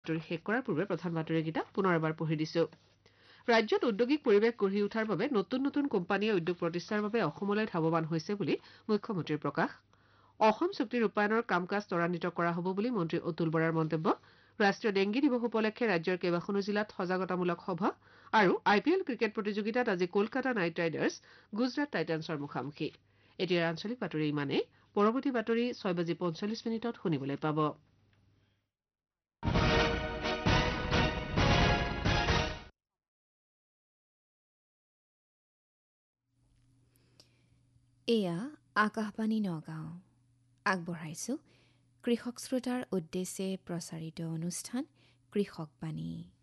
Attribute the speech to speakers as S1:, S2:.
S1: বাতৰি শেষ কৰাৰ পূৰ্বে প্ৰধান বাতৰিকেইটা পুনৰ এবাৰ পঢ়ি দিছো। ৰাজ্যত উদ্যোগিক পৰিৱেশ গঢ়ি উঠাৰ বাবে নতুন নতুন কোম্পানীয়ে উদ্যোগ প্ৰতিষ্ঠাৰ বাবে অসমলৈ ধাৱমান হৈছে বুলি মুখ্যমন্ত্ৰীৰ প্ৰকাশ। অসম চুক্তি ৰূপায়ণৰ কাম কাজ ত্বৰান্বিত কৰা হ'ব বুলি মন্ত্ৰী অতুল বৰাৰ মন্তব্য। ৰাষ্ট্ৰীয় ডেংগী দিৱস উপলক্ষে ৰাজ্যৰ কেইবাখনো জিলাত সজাগতামূলক সভা আৰু IPL ক্ৰিকেট প্ৰতিযোগিতাত আজি কলকাতা নাইট ৰাইডাৰ্ছ গুজৰাট টাইটান্ছৰ মুখামুখি। এতিয়া আঞ্চলিক বাতৰি ইমানেই। পৰৱৰ্তী বাতৰি 6:45 শুনিবলৈ পাব।
S2: এয়া আকাশবাণী নগাঁও। আগবঢ়াইছো কৃষক শ্ৰোতাৰ উদ্দেশ্যে প্ৰচাৰিত অনুষ্ঠান কৃষকবাণী।